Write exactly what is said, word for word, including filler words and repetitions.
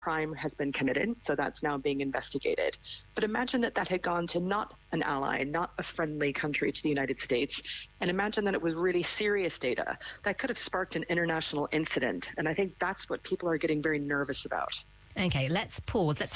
crime has been committed, so that's now being investigated. But imagine that that had gone to not an ally, not a friendly country to the United States, and imagine that it was really serious data that could have sparked an international incident. And I think that's what people are getting very nervous about. Okay, let's pause. Let's